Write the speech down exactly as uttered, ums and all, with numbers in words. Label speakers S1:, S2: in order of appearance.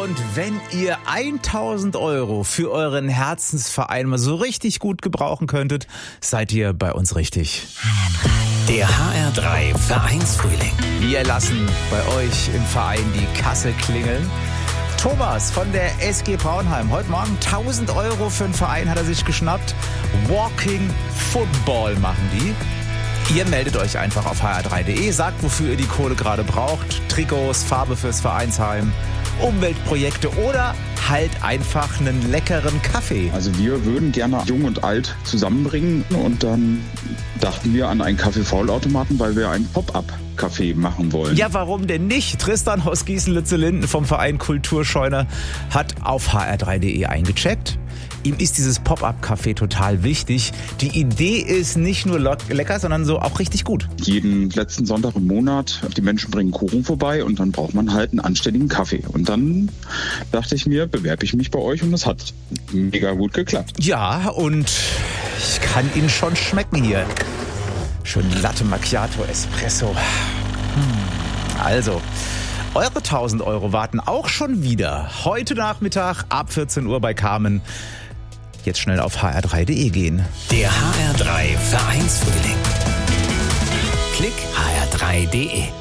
S1: Und wenn ihr tausend Euro für euren Herzensverein mal so richtig gut gebrauchen könntet, seid ihr bei uns richtig.
S2: Der H R drei Vereinsfrühling.
S1: Wir lassen bei euch im Verein die Kasse klingeln. Thomas von der S G Braunheim. Heute Morgen tausend Euro für einen Verein hat er sich geschnappt. Walking Football machen die. Ihr meldet euch einfach auf h r drei punkt d e, sagt, wofür ihr die Kohle gerade braucht. Trikots, Farbe fürs Vereinsheim, Umweltprojekte oder halt einfach einen leckeren Kaffee.
S3: Also wir würden gerne Jung und Alt zusammenbringen und dann dachten wir an einen Kaffee-Vollautomaten, weil wir einen Pop-up-Café machen wollen.
S1: Ja, warum denn nicht? Tristan aus Gießen-Lützellinden vom Verein Kulturscheune hat auf h r drei punkt d e eingecheckt. Ihm ist dieses Pop-up-Café total wichtig. Die Idee ist nicht nur lecker, sondern so auch richtig gut.
S3: Jeden letzten Sonntag im Monat, die Menschen bringen Kuchen vorbei und dann braucht man halt einen anständigen Kaffee. Und dann dachte ich mir, bewerbe ich mich bei euch und das hat mega gut geklappt.
S1: Ja, und ich kann ihn schon schmecken hier. Schön Latte Macchiato Espresso. Hm. Also, eure tausend Euro warten auch schon wieder heute Nachmittag ab vierzehn Uhr bei Carmen. Jetzt schnell auf h r drei punkt d e gehen.
S2: Der H R drei Vereinsfrühling. Klick h r drei punkt d e.